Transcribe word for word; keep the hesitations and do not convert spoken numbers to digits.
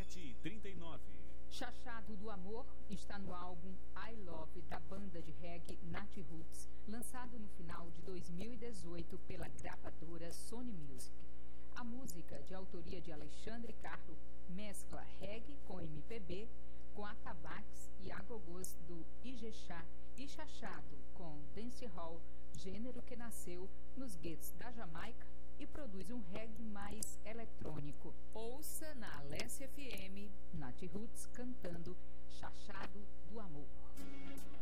sete e trinta e nove. Chachado do Amor está no álbum I Love, da banda de reggae Nat Roots, lançado no final de dois mil e dezoito pela gravadora Sony Music. A música, de autoria de Alexandre Carlo, mescla reggae com M P B, com atabaques e agogôs do Ijexá e chachado com dancehall, gênero que nasceu nos guetos da Jamaica e produz um reggae mais eletrônico. Ouça na Alessia F M, Nat Roots cantando Chachado do Amor.